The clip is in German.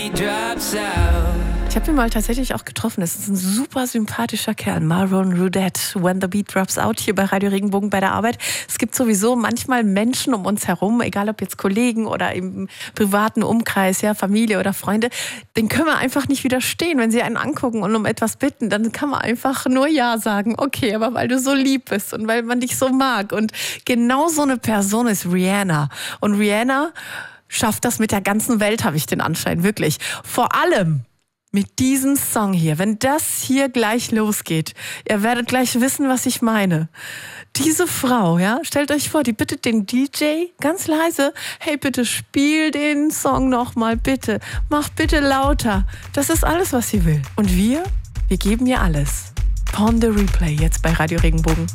Ich habe ihn mal tatsächlich auch getroffen. Das ist ein super sympathischer Kerl. Maron Rudette, When the Beat Drops Out, hier bei Radio Regenbogen bei der Arbeit. Es gibt sowieso manchmal Menschen um uns herum, egal ob jetzt Kollegen oder im privaten Umkreis, ja, Familie oder Freunde, den können wir einfach nicht widerstehen. Wenn sie einen angucken und um etwas bitten, dann kann man einfach nur Ja sagen. Okay, aber weil du so lieb bist und weil man dich so mag. Und genau so eine Person ist Rihanna. Und Rihanna schafft das mit der ganzen Welt, habe ich den Anschein, wirklich. Vor allem mit diesem Song hier, wenn das hier gleich losgeht, ihr werdet gleich wissen, was ich meine. Diese Frau, ja, stellt euch vor, die bittet den DJ ganz leise, hey, bitte spiel den Song nochmal, bitte, mach bitte lauter. Das ist alles, was sie will. Und wir geben ihr alles. Pawn the Replay jetzt bei Radio Regenbogen.